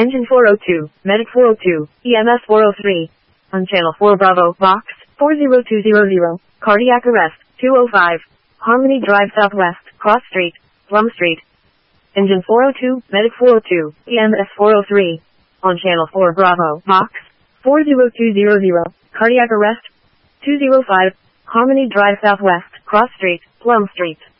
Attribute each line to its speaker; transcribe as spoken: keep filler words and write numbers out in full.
Speaker 1: Engine four oh two, Medic four oh two, E M S four oh three. On channel four Bravo, box, four zero two zero zero, cardiac arrest, two oh five. Harmony Drive Southwest, Cross Street, Plum Street. Engine four oh two, Medic four oh two, E M S four oh three. On channel four Bravo, box, four zero two zero zero, cardiac arrest, two oh five. Harmony Drive Southwest, Cross Street, Plum Street.